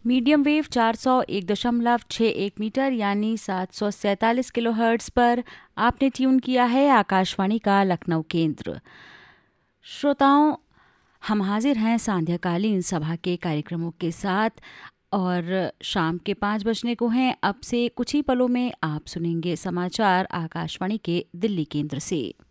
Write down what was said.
Medium wave 401.61 metre यानी 747 kilohertz पर आपने ट्यून किया है आकाशवाणी का लखनऊ केंद्र। श्रोताओं, हम हाजिर हैं सांध्यकालीन सभा के कार्यक्रमों के साथ और शाम के 5 बजने को हैं। अब से कुछ ही पलों में आप सुनेंगे समाचार आकाशवाणी के दिल्ली केंद्र से।